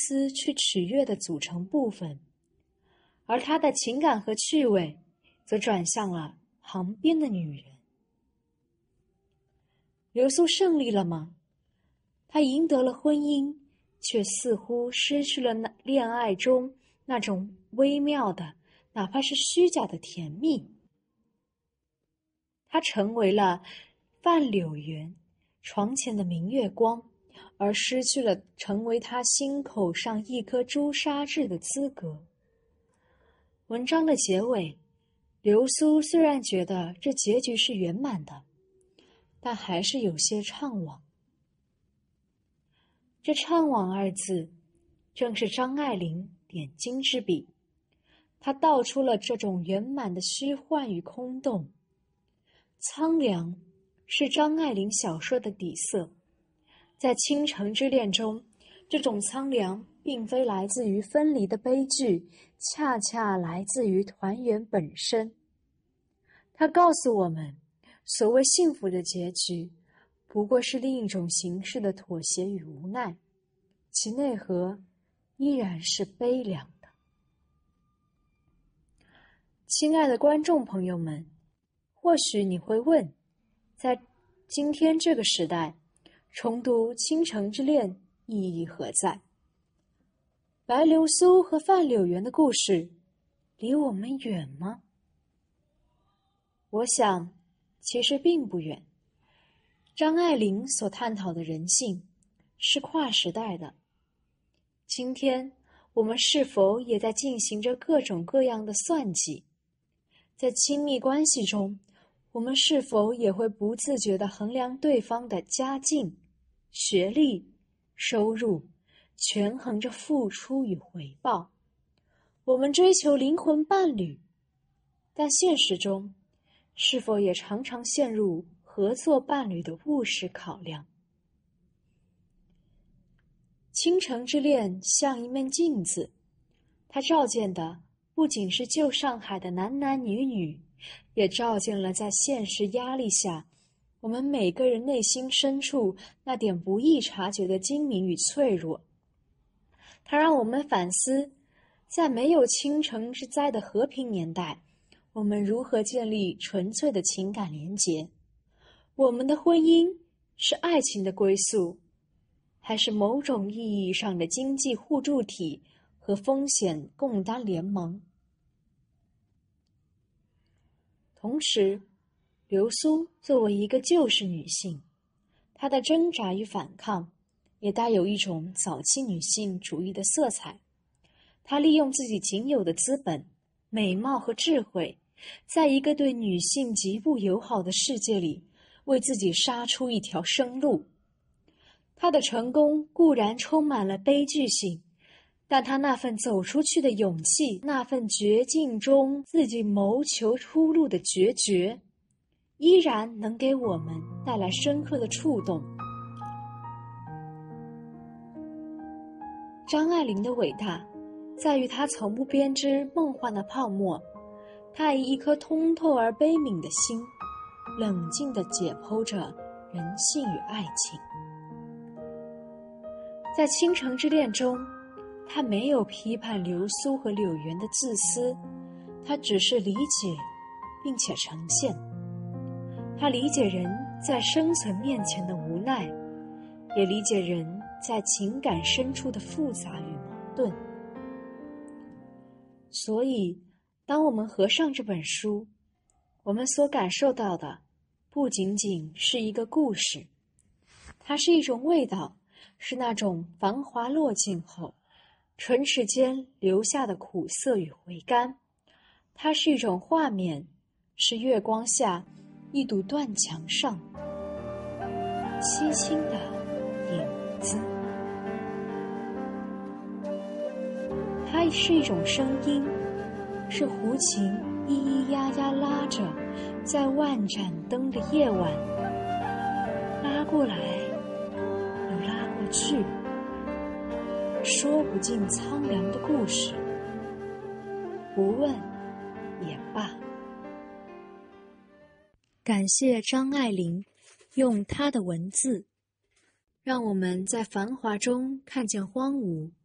思去取悦的组成部分，而他的情感和趣味则转向了旁边的女人。流苏胜利了吗？他赢得了婚姻，却似乎失去了那恋爱中那种微妙的，哪怕是虚假的甜蜜。他成为了范柳原床前的明月光，而失去了成为他心口上一颗朱砂痣的资格。文章的结尾，流苏虽然觉得这结局是圆满的，但还是有些怅惘。这怅惘二字，正是张爱玲点睛之笔。她道出了这种圆满的虚幻与空洞。苍凉是张爱玲小说的底色，在《倾城之恋》中，这种苍凉并非来自于分离的悲剧，恰恰来自于团圆本身。它告诉我们，所谓幸福的结局，不过是另一种形式的妥协与无奈，其内核依然是悲凉的。亲爱的观众朋友们，或许你会问，在今天这个时代，重读《倾城之恋》意义何在？白流苏和范柳原的故事离我们远吗？我想，其实并不远。张爱玲所探讨的人性是跨时代的。今天，我们是否也在进行着各种各样的算计？在亲密关系中，我们是否也会不自觉地衡量对方的家境、学历、收入，权衡着付出与回报？我们追求灵魂伴侣，但现实中，是否也常常陷入合作伴侣的务实考量？倾城之恋像一面镜子，它照见的不仅是旧上海的男男女女，也照见了在现实压力下，我们每个人内心深处那点不易察觉的精明与脆弱。它让我们反思，在没有倾城之灾的和平年代，我们如何建立纯粹的情感连结？我们的婚姻是爱情的归宿，还是某种意义上的经济互助体和风险共担联盟？同时，流苏作为一个旧式女性，她的挣扎与反抗也带有一种早期女性主义的色彩。她利用自己仅有的资本、美貌和智慧，在一个对女性极不友好的世界里，为自己杀出一条生路。她的成功固然充满了悲剧性，但她那份走出去的勇气，那份绝境中自己谋求出路的决绝，依然能给我们带来深刻的触动。张爱玲的伟大，在于她从不编织梦幻的泡沫，她以一颗通透而悲悯的心，冷静地解剖着人性与爱情。在《倾城之恋》中，他没有批判流苏和柳原的自私，他只是理解并且呈现。他理解人在生存面前的无奈，也理解人在情感深处的复杂与矛盾。所以，当我们合上这本书，我们所感受到的不仅仅是一个故事，它是一种味道，是那种繁华落尽后唇齿间留下的苦涩与回甘。它是一种画面，是月光下一堵断墙上凄清的影子。它是一种声音，是胡琴咿咿呀呀拉着，在万盏灯的夜晚，拉过来又拉过去，说不尽苍凉的故事，不问也罢。感谢张爱玲用她的文字，让我们在繁华中看见荒芜，